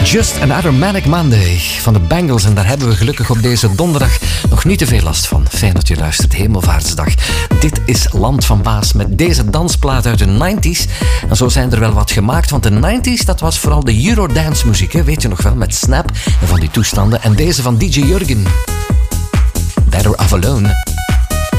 Just Another Manic Monday van de Bangles. En daar hebben we gelukkig op deze donderdag nog niet te veel last van. Fijn dat je luistert, Hemelvaartsdag. Dit is Land van Baas met deze dansplaat uit de 90s. En zo zijn er wel wat gemaakt, want de 90s, dat was vooral de Eurodance muziek, hè? Weet je nog wel, met Snap en van die toestanden. En deze van DJ Jurgen. Better Off Alone.